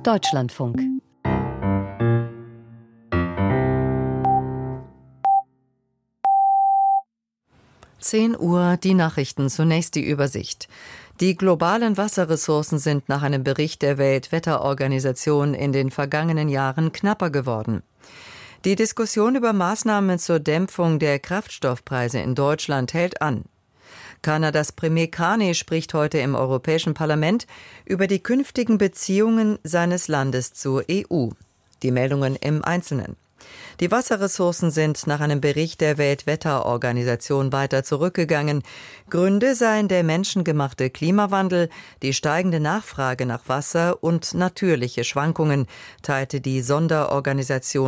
Deutschlandfunk. (10 Uhr) die Nachrichten, zunächst die Übersicht. Die globalen Wasserressourcen sind nach einem Bericht der Weltwetterorganisation in den vergangenen Jahren knapper geworden. Die Diskussion über Maßnahmen zur Dämpfung der Kraftstoffpreise in Deutschland hält an. Kanadas Premier Carney spricht heute im Europäischen Parlament über die künftigen Beziehungen seines Landes zur EU. Die Meldungen im Einzelnen. Die Wasserressourcen sind nach einem Bericht der Weltwetterorganisation weiter zurückgegangen. Gründe seien der menschengemachte Klimawandel, die steigende Nachfrage nach Wasser und natürliche Schwankungen, teilte die Sonderorganisation